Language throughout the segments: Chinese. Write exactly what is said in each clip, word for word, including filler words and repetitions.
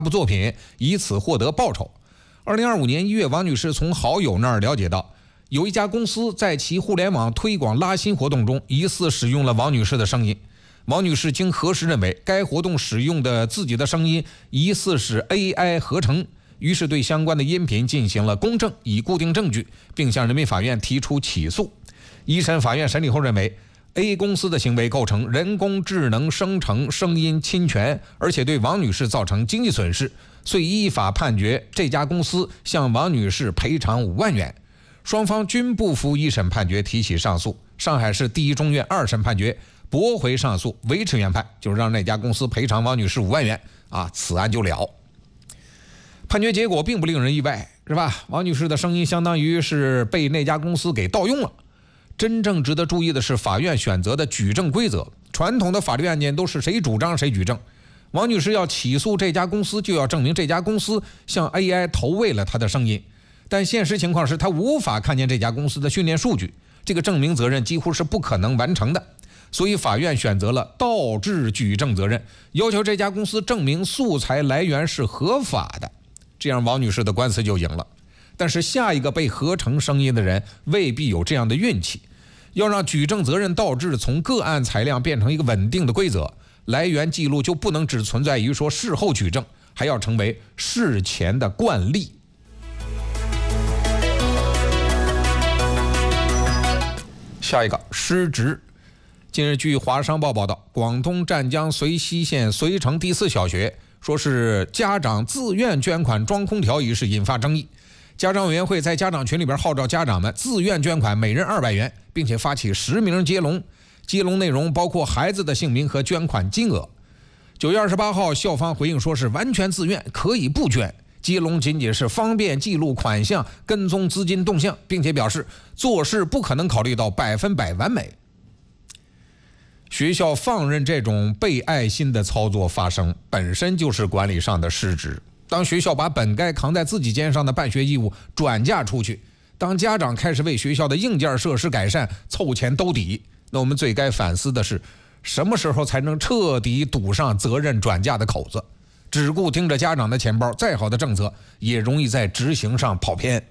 部作品，以此获得报酬。二零二五年一月，王女士从好友那儿了解到，有一家公司在其互联网推广拉新活动中疑似使用了王女士的声音。王女士经核实认为，该活动使用的自己的声音疑似是 A I 合成，于是对相关的音频进行了公证，以固定证据，并向人民法院提出起诉。一审法院审理后认为， A 公司的行为构成人工智能生成声音侵权，而且对王女士造成经济损失，遂依法判决这家公司向王女士赔偿五万元。双方均不服一审判决，提起上诉。上海市第一中院二审判决驳回上诉，维持原判，就是让那家公司赔偿王女士五万元啊，此案就了。判决结果并不令人意外，是吧？王女士的声音相当于是被那家公司给盗用了。真正值得注意的是法院选择的举证规则。传统的法律案件都是谁主张谁举证，王女士要起诉这家公司，就要证明这家公司向 A I 投喂了她的声音，但现实情况是她无法看见这家公司的训练数据，这个证明责任几乎是不可能完成的。所以法院选择了倒置举证责任，要求这家公司证明素材来源是合法的，这样王女士的官司就赢了。但是下一个被合成声音的人未必有这样的运气。要让举证责任倒置从个案裁量变成一个稳定的规则，来源记录就不能只存在于说事后举证，还要成为事前的惯例。下一个失职。近日据华商报报道，广东湛江随溪县随城第四小学说是家长自愿捐款装空调一事引发争议。家长委员会在家长群里边号召家长们自愿捐款每人二百元，并且发起实名接龙，接龙内容包括孩子的姓名和捐款金额。九月二十八号，校方回应说是完全自愿，可以不捐，接龙仅仅是方便记录款项、跟踪资金动向，并且表示做事不可能考虑到百分百完美。学校放任这种被爱心的操作发生，本身就是管理上的失职。当学校把本该扛在自己肩上的办学义务转嫁出去，当家长开始为学校的硬件设施改善凑钱兜底，那我们最该反思的是，什么时候才能彻底堵上责任转嫁的口子？只顾盯着家长的钱包，再好的政策也容易在执行上跑偏。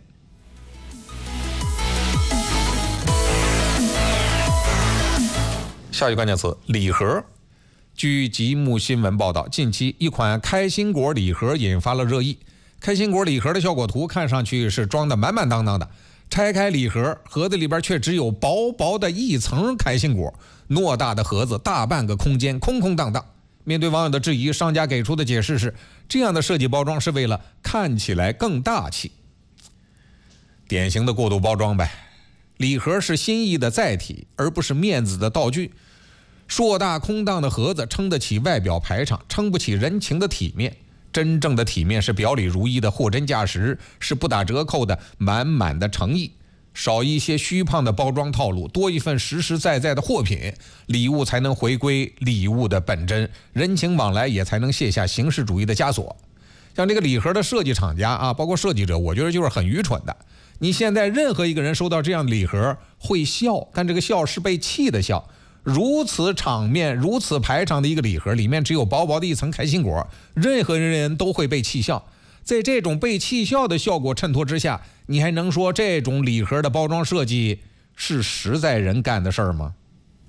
下一个关键词：礼盒。据极目新闻报道，近期一款开心果礼盒引发了热议。开心果礼盒的效果图看上去是装得满满当当的，拆开礼盒，盒子里边却只有薄薄的一层开心果，偌大的盒子，大半个空间空空荡荡。面对网友的质疑，商家给出的解释是，这样的设计包装是为了看起来更大气。典型的过度包装呗。礼盒是心意的载体，而不是面子的道具。硕大空荡的盒子撑得起外表排场，撑不起人情的体面。真正的体面是表里如一的货真价实，是不打折扣的满满的诚意。少一些虚胖的包装套路，多一份实实在在的货品，礼物才能回归礼物的本真，人情往来也才能卸下形式主义的枷锁。像这个礼盒的设计厂家啊，包括设计者，我觉得就是很愚蠢的。你现在任何一个人收到这样的礼盒会笑，但这个笑是被气的笑。如此场面，如此排场的一个礼盒，里面只有薄薄的一层开心果，任何人都会被气笑。在这种被气笑的效果衬托之下，你还能说这种礼盒的包装设计是实在人干的事儿吗？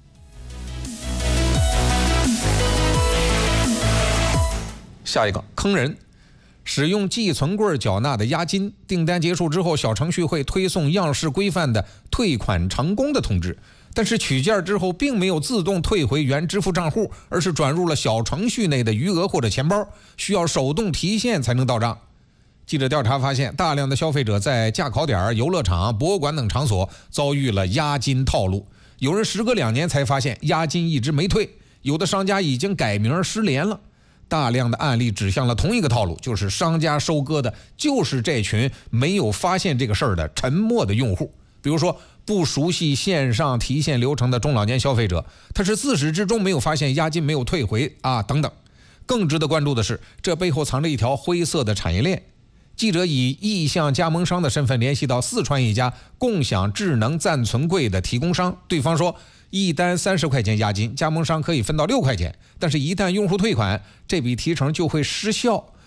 下一个坑人。使用寄存柜缴纳的押金，订单结束之后，小程序会推送样式规范的退款成功的通知，但是取件之后并没有自动退回原支付账户，而是转入了小程序内的余额或者钱包，需要手动提现才能到账。记者调查发现，大量的消费者在驾考点、游乐场、博物馆等场所遭遇了押金套路，有人时隔两年才发现押金一直没退，有的商家已经改名失联了。大量的案例指向了同一个套路，就是商家收割的就是这群没有发现这个事儿的沉默的用户。比如说不熟悉线上提现流程的中老年消费者，他是自始至终没有发现押金没有退回啊等等。更值得关注的是，这背后藏着一条灰色的产业链。记者以意向加盟商的身份联系到四川一家共享智能暂存柜的提供商，对方说一单三十块钱押金，加盟商可以分到六块钱，但是一旦用户退款，这笔提成就会失效。